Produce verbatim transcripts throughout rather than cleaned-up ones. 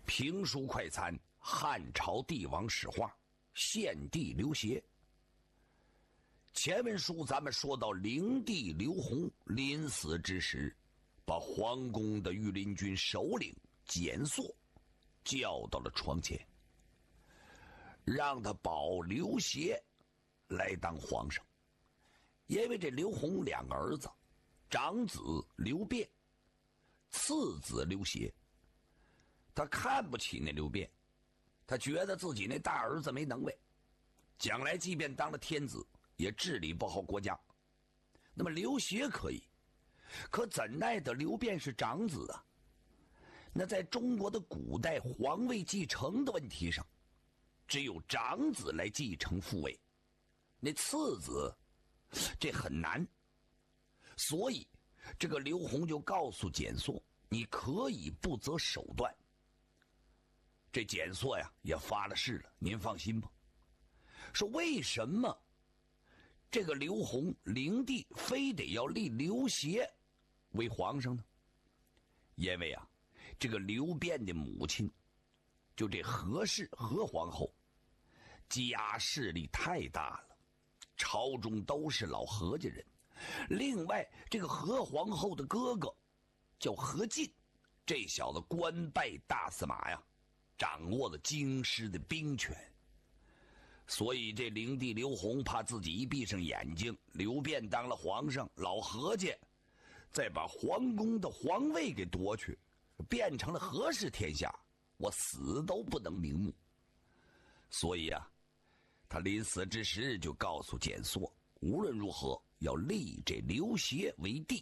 评书快餐，汉朝帝王史话，献帝刘协。前文书咱们说到灵帝刘宏临死之时，把皇宫的御林军首领简硕叫到了床前，让他保刘协来当皇上。因为这刘宏两个儿子，长子刘辩，次子刘协，他看不起那刘辩，他觉得自己那大儿子没能耐，将来即便当了天子也治理不好国家。那么刘协可以，可怎奈得刘辩是长子啊？那在中国的古代皇位继承的问题上，只有长子来继承父位，那次子这很难。所以这个刘宏就告诉简硕，你可以不择手段。这简硕呀也发了誓了，您放心吧。说为什么这个刘宏灵帝非得要立刘协为皇上呢？因为啊，这个刘辩的母亲，就这何氏何皇后，家势力太大了，朝中都是老何家人。另外这个何皇后的哥哥叫何进，这小子官拜大司马呀，掌握了京师的兵权。所以这灵帝刘宏怕自己一闭上眼睛，刘辩当了皇上，老何家再把皇宫的皇位给夺去，变成了何氏天下，我死都不能瞑目。所以啊，他临死之时就告诉简硕，无论如何要立这刘协为帝。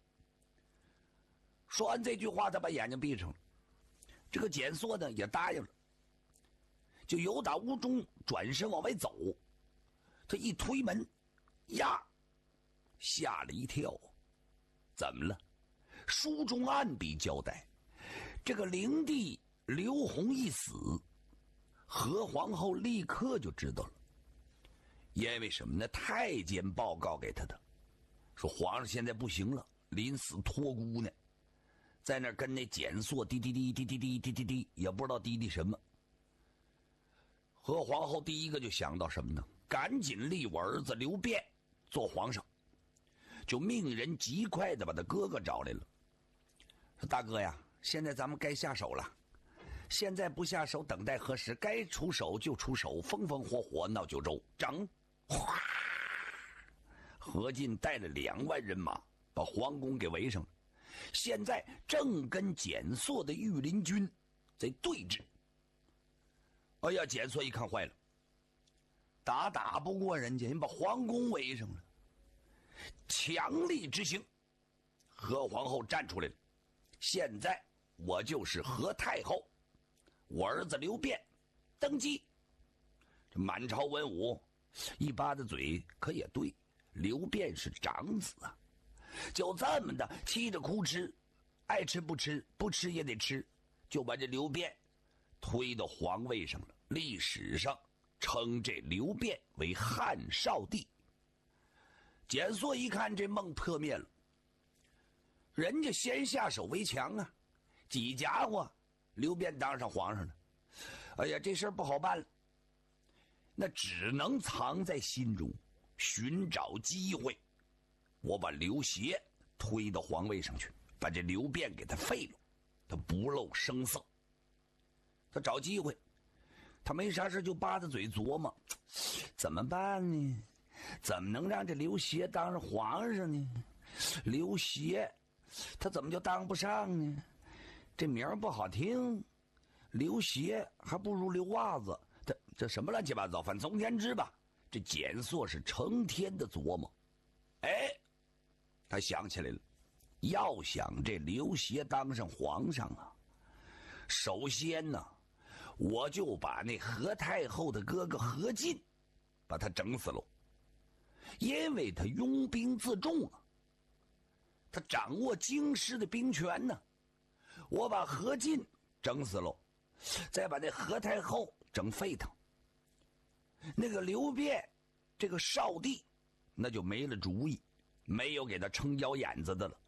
说完这句话，他把眼睛闭上了。这个简硕呢也答应了，就由打屋中转身往外走。他一推门，呀，吓了一跳。怎么了？书中暗笔交代，这个灵帝刘宏一死，何皇后立刻就知道了。因为什么呢？太监报告给他的，说皇上现在不行了，临死托孤呢，在那跟那简硕滴滴滴滴滴滴滴滴滴，也不知道滴滴什么。何皇后第一个就想到什么呢？赶紧立我儿子刘辩做皇上，就命人极快的把他哥哥找来了，说大哥呀，现在咱们该下手了，现在不下手等待何时？该出手就出手，风风火火闹九州。整，哗！何进带了两万人马把皇宫给围上了，现在正跟简硕的御林军在对峙。哎呀，简硕一看坏了，打打不过人家，人把皇宫围上了，强力执行。何皇后站出来了，现在我就是何太后，我儿子刘辩登基。这满朝文武一巴子嘴，可也对，刘辩是长子啊，就这么的气着哭吃，爱吃不吃，不吃也得吃，就把这刘辩推到皇位上了。历史上称这刘辩为汉少帝。简硕一看这梦破灭了，人家先下手为强啊，几家伙刘辩当上皇上了，哎呀，这事儿不好办了，那只能藏在心中，寻找机会，我把刘协推到皇位上去，把这刘辩给他废了，他不露声色。他找机会，他没啥事就巴着嘴琢磨，怎么办呢？怎么能让这刘协当上皇上呢？刘协他怎么就当不上呢？这名儿不好听，刘协还不如刘袜子，这这什么乱七八糟，反正总而言之吧，这简硕是成天的琢磨。哎，他想起来了，要想这刘协当上皇上啊，首先呢，我就把那何太后的哥哥何进把他整死了，因为他拥兵自重啊，他掌握京师的兵权呢。我把何进整死了，再把那何太后整废他，那个刘辩这个少帝那就没了主意，没有给他撑腰眼子的了。